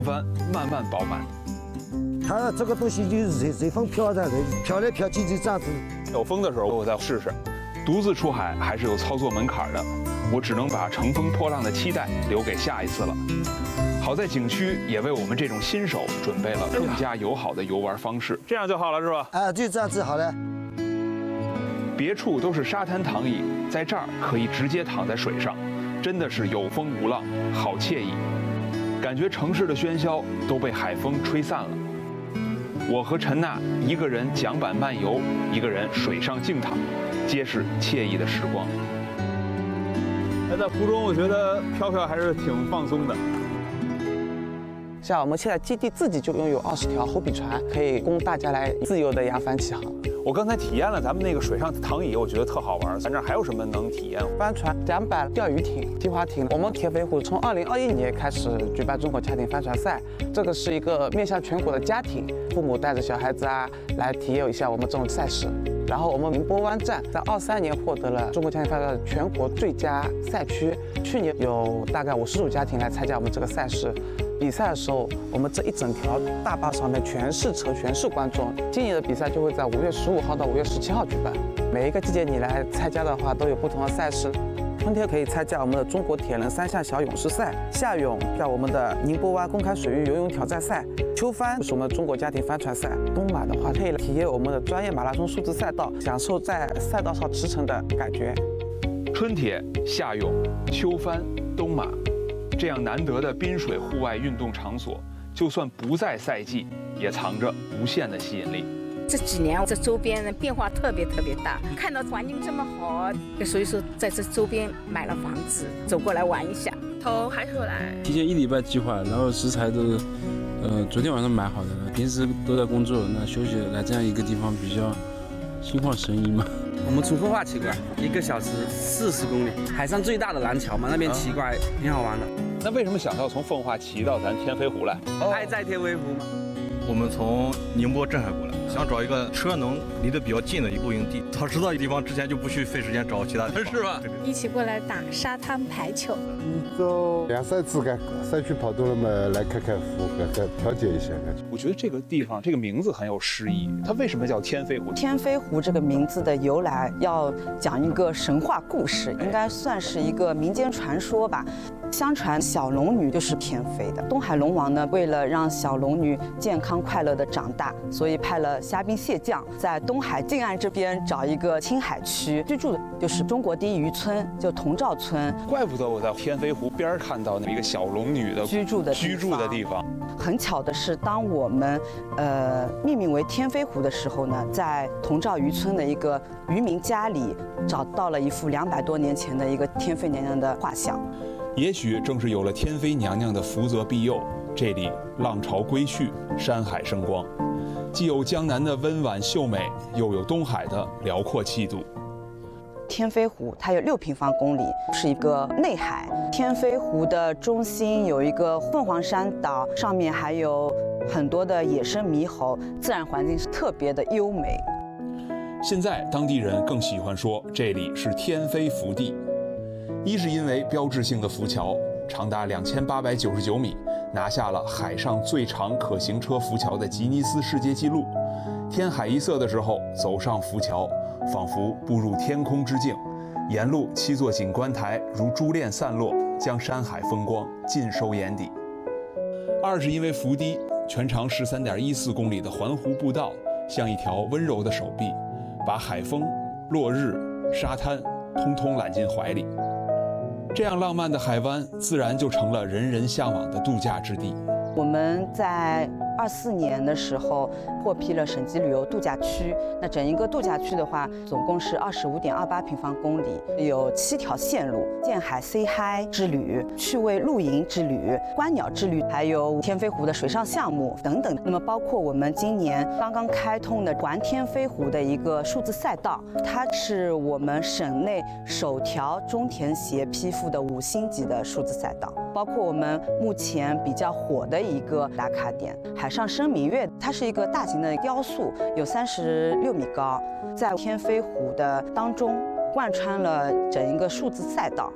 帆慢慢饱满。 它这个东西就是随风飘的，飘来飘去就这样子。 有风的时候我再试试。独自出海还是有操作门槛的，我只能把乘风破浪的期待留给下一次了。好在景区也为我们这种新手准备了更加友好的游玩方式，这样就好了是吧？ 啊，就这样子好了。 别处都是沙滩躺椅，在这儿可以直接躺在水上，真的是有风无浪，好惬意。感觉城市的喧嚣都被海风吹散了。我和陈娜一个人桨板漫游，一个人水上静躺，皆是惬意的时光。在湖中，我觉得飘飘还是挺放松的。 像我们现在基地自己就拥有20条猴笔船，可以供大家来自由的扬帆起航。 我刚才体验了咱们那个水上躺椅，我觉得特好玩。咱这儿还有什么能体验？ 帆船、桨板、钓鱼艇、皮划艇。我们天飞湖从2021年开始举办中国家庭帆船赛，这个是一个面向全国的家庭，父母带着小孩子来体验一下我们这种赛事。然后我们宁波湾站在23年获得了中国家庭帆船赛全国最佳赛区。去年有大概50组家庭来参加我们这个赛事。比赛的时候，我们这一整条大巴上面全是车，全是观众。今年的比赛就会在5月15号到5月17号举办。每一个季节你来参加的话，都有不同的赛事。春天可以参加我们的中国铁人3项小勇士赛，夏泳在我们的宁波湾公开水域游泳挑战赛，秋帆是我们中国家庭帆船赛，冬马的话可以体验我们的专业马拉松数字赛道，享受在赛道上驰骋的感觉。 春铁、夏泳、秋帆、冬马。这样难得的滨水户外运动场所，就算不在赛季，也藏着无限的吸引力。 这几年这周边的变化特别大，看到环境这么好，所以说在这周边买了房子，走过来玩一下。 从海口来， 提前1礼拜计划，然后食材都昨天晚上买好的了。平时都在工作，那休息来这样一个地方比较心旷神怡嘛。 我们从奉化骑过来，1个小时40公里，海上最大的廊桥嘛，那边骑过来挺好玩的。 那为什么想到从奉化骑到咱天飞湖来？ 爱在天飞湖嘛。 我们从宁波镇海过来，想找一个车能离得比较近的一露营地。早知道地方之前就不去费时间找其他地方，是吧？ 一起过来打沙滩排球。 一周2、3次该赛区跑多了嘛，来看看湖，该调节一下。 我觉得这个地方这个名字很有诗意，它为什么叫天飞湖？ 天飞湖这个名字的由来，要讲一个神话故事，应该算是一个民间传说吧。相传小龙女就是天飞的，东海龙王呢，为了让小龙女健康快乐的长大，所以派了虾兵蟹将在东海近岸这边找一个青海区居住的，就是中国第一渔村，就童兆村。 怪不得我在天飞湖边看到那一个小龙女的居住的地方。 很巧的是，当我们命名为天飞湖的时候呢，在童兆渔村的一个渔民家里找到了一幅200多年前的一个天妃娘娘的画像。 也许正是有了天妃娘娘的福泽庇佑，这里浪潮归去，山海生光，既有江南的温婉秀美，又有东海的辽阔气度。 天飞湖它有6平方公里，是一个内海。天飞湖的中心有一个凤凰山岛，上面还有很多的野生猕猴，自然环境是特别的优美。 现在当地人更喜欢说这里是天飞福地，一是因为标志性的浮桥长达2899米，拿下了海上最长可行车浮桥的吉尼斯世界纪录。天海一色的时候，走上浮桥，仿佛步入天空之境，沿路7座景观台如珠链散落，将山海风光尽收眼底。二是因为浮堤全长13.14公里的环湖步道，像一条温柔的手臂，把海风、落日、沙滩通通揽进怀里。这样浪漫的海湾，自然就成了人人向往的度假之地。 我们在24年的时候获批了省级旅游度假区。那整一个度假区的话，总共是25.28平方公里，有7条线路：建海 Say Hi 之旅、趣味露营之旅、观鸟之旅，还有天飞湖的水上项目等等。那么包括我们今年刚刚开通的环天飞湖的一个数字赛道，它是我们省内首条中田协批复的5星级的数字赛道。包括我们目前比较火的一个打卡点海上生明月，它是一个大型的雕塑，有36米高，在天飞湖的当中贯穿了整一个数字赛道。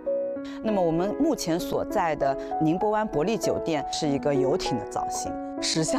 那么我们目前所在的宁波湾伯利酒店是一个游艇的造型，驶向